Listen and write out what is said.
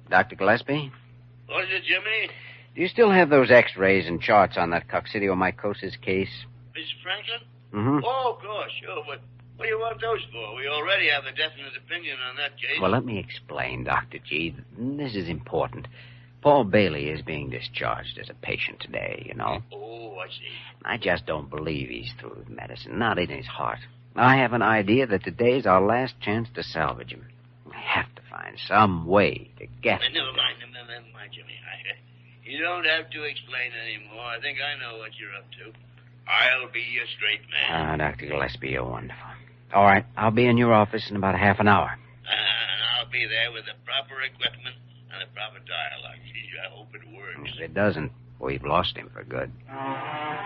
Dr. Gillespie? What is it, Jimmy? Do you still have those x-rays and charts on that coccidiomycosis case? Mr. Franklin? Mm-hmm. Oh, of course, sure. But what do you want those for? We already have a definite opinion on that case. Well, let me explain, Dr. G. This is important. Paul Bailey is being discharged as a patient today, you know. Oh, I see. I just don't believe he's through with medicine, not in his heart. I have an idea that today's our last chance to salvage him. I have to find some way to get him. Never mind, Jimmy. You don't have to explain anymore. I think I know what you're up to. I'll be your straight man. Dr. Gillespie, you're wonderful. All right, I'll be in your office in about a half an hour. And I'll be there with the proper equipment and the proper dialogue. Gee, I hope it works. If it doesn't, we've lost him for good.